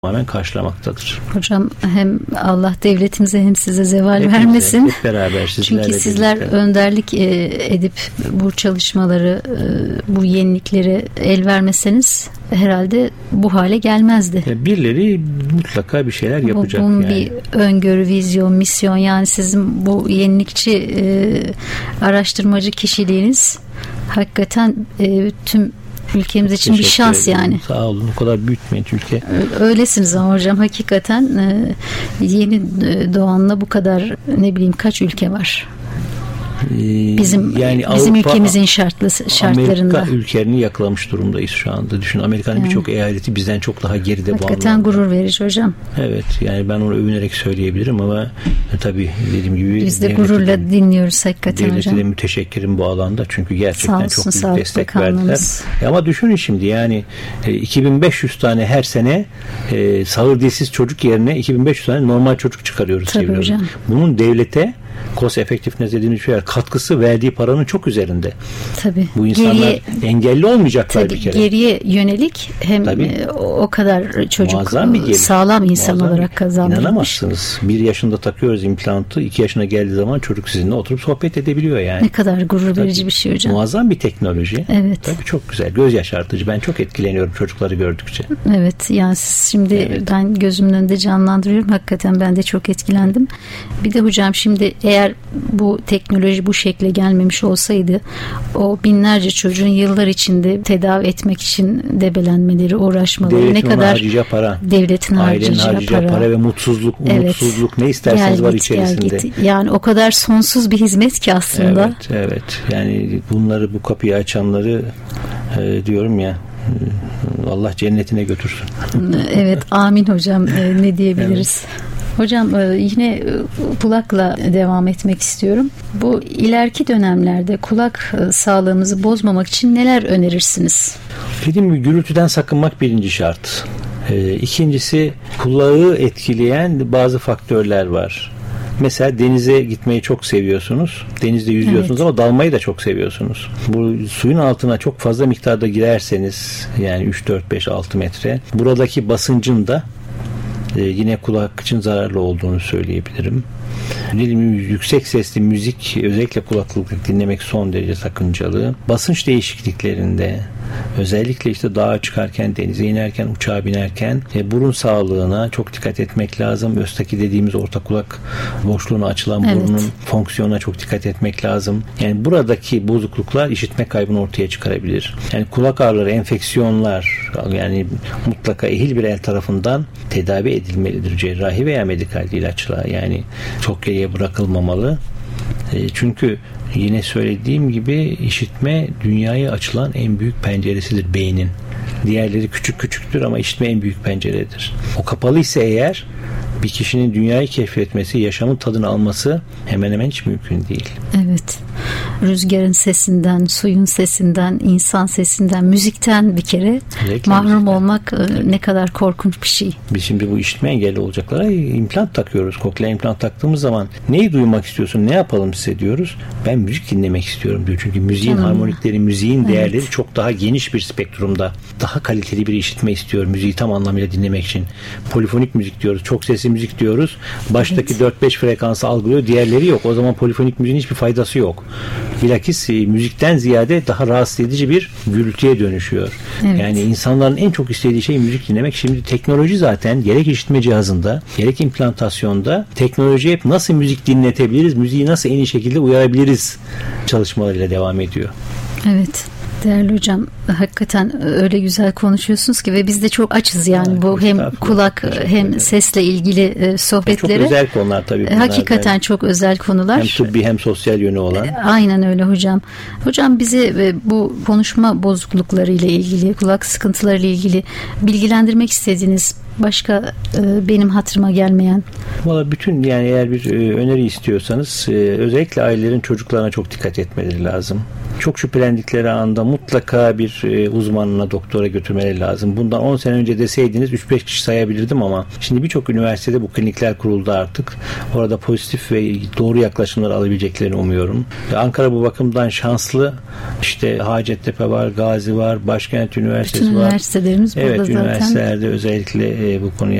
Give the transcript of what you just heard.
tamamen karşılamaktadır. Hocam hem Allah devletimize hem size zeval vermesin. Hep beraber Çünkü sizler önderlik edip bu çalışmaları, bu yeniliklere el vermeseniz herhalde bu hale gelmezdi. Birileri mutlaka bir şeyler yapacak. Bunun bir öngörü, vizyon, misyon, yani sizin bu yenilikçi araştırmacı kişiliğiniz hakikaten tüm ülkemiz için bir şans yani. Sağ olun. O kadar büyütmeyin Türkiye. Öylesiniz ama hocam hakikaten yeni doğanla bu kadar kaç ülke var? Bizim Avrupa, ülkemizin şartlarında. Amerika ülkelerini yakalamış durumdayız şu anda. Düşün, Amerika'nın birçok eyaleti bizden çok daha geride bu anlamda. Hakikaten gurur verici hocam. Evet, yani ben onu övünerek söyleyebilirim ama tabii dediğim gibi biz de gururla dinliyoruz hakikaten hocam. Devlete de müteşekkirim bu alanda çünkü gerçekten çok büyük destek verdiler. Ama düşünün şimdi yani 2500 tane her sene sağır dilsiz çocuk yerine 2500 tane normal çocuk çıkarıyoruz. Tabii hocam. Bunun devlete cost effectiveness dediğimiz şey katkısı verdiği paranın çok üzerinde. Tabii. Bu insanlar engelli olmayacaklar bir kere. Geriye yönelik hem o kadar çocuk sağlam insan olarak kazanmış. İnanamazsınız. 1 yaşında takıyoruz implantı. 2 yaşına geldiği zaman çocuk sizinle oturup sohbet edebiliyor yani. Ne kadar gurur verici bir şey hocam. Muazzam bir teknoloji. Evet. Tabii çok güzel. Göz yaşartıcı. Ben çok etkileniyorum çocukları gördükçe. Evet. Yani şimdi ben gözümün önünde canlandırıyorum. Hakikaten ben de çok etkilendim. Bir de hocam şimdi eğer bu teknoloji bu şekle gelmemiş olsaydı o binlerce çocuğun yıllar içinde tedavi etmek için debelenmeleri, uğraşmaları devletin ne kadar devletin harcayacağı para ve mutsuzluk ne isterseniz var içerisinde. Yani o kadar sonsuz bir hizmet ki aslında. Evet. Yani bunları, bu kapıyı açanları diyorum ya, Allah cennetine götürsün. Evet, amin hocam. Ne diyebiliriz? Evet. Hocam yine kulakla devam etmek istiyorum. Bu ileriki dönemlerde kulak sağlığımızı bozmamak için neler önerirsiniz? Dediğim gibi gürültüden sakınmak birinci şart. İkincisi, kulağı etkileyen bazı faktörler var. Mesela denize gitmeyi çok seviyorsunuz. Denizde yüzüyorsunuz ama dalmayı da çok seviyorsunuz. Bu suyun altına çok fazla miktarda girerseniz yani 3, 4, 5, 6 metre buradaki basıncın da yine kulak için zararlı olduğunu söyleyebilirim. Yüksek sesli müzik, özellikle kulaklık dinlemek son derece sakıncalı. Basınç değişikliklerinde, özellikle işte dağa çıkarken, denize inerken, uçağa binerken burun sağlığına çok dikkat etmek lazım. Östaki dediğimiz orta kulak boşluğuna açılan burnun fonksiyonuna çok dikkat etmek lazım. Yani buradaki bozukluklar işitme kaybını ortaya çıkarabilir. Yani kulak ağrıları, enfeksiyonlar yani mutlaka ehil bir el tarafından tedavi edilmelidir. Cerrahi veya medikal ilaçla, yani çok geriye bırakılmamalı. Çünkü yine söylediğim gibi işitme dünyaya açılan en büyük penceresidir beynin. Diğerleri küçüktür ama işitme en büyük penceredir. O kapalıysa eğer bir kişinin dünyayı keşfetmesi, yaşamın tadını alması hemen hemen hiç mümkün değil. Evet. Rüzgarın sesinden, suyun sesinden, insan sesinden, müzikten bir kere mahrum olmak ne kadar korkunç bir şey. Biz şimdi bu işitme engelli olacaklara implant takıyoruz. Kokleer implant taktığımız zaman neyi duymak istiyorsun, ne yapalım size diyoruz. Ben müzik dinlemek istiyorum diyor. Çünkü müziğin harmonikleri, müziğin değerleri çok daha geniş bir spektrumda. Daha kaliteli bir işitme istiyor müziği tam anlamıyla dinlemek için. Polifonik müzik diyoruz. Çok sesli müzik diyoruz. Baştaki 4-5 frekansı algılıyor. Diğerleri yok. O zaman polifonik müziğin hiçbir faydası yok. Bilakis müzikten ziyade daha rahatsız edici bir gürültüye dönüşüyor. Evet. Yani insanların en çok istediği şey müzik dinlemek. Şimdi teknoloji zaten gerek işitme cihazında gerek implantasyonda teknoloji hep nasıl müzik dinletebiliriz, müziği nasıl en iyi şekilde uyarabiliriz çalışmalarıyla devam ediyor. Evet. Değerli hocam, hakikaten öyle güzel konuşuyorsunuz ki ve biz de çok açız yani bu hem kulak hem sesle ilgili sohbetlere. Çok özel konular tabii bunlar. Hakikaten çok özel konular. Hem tıbbi hem sosyal yönü olan. Aynen öyle hocam. Hocam bizi bu konuşma bozuklukları ile ilgili, kulak sıkıntıları ile ilgili bilgilendirmek istediğiniz başka benim hatırıma gelmeyen. Valla bütün, yani eğer bir öneri istiyorsanız özellikle ailelerin çocuklarına çok dikkat etmeleri lazım. çok şüphelendikleri anda mutlaka bir uzmanına, doktora götürmeleri lazım. Bundan 10 sene önce deseydiniz 3-5 kişi sayabilirdim ama şimdi birçok üniversitede bu klinikler kuruldu artık. Orada pozitif ve doğru yaklaşımlar alabileceklerini umuyorum. Ankara bu bakımdan şanslı. İşte Hacettepe var, Gazi var, Başkent Üniversitesi bütün var. üniversitelerimiz burada evet, zaten. Üniversitelerde özellikle bu konuya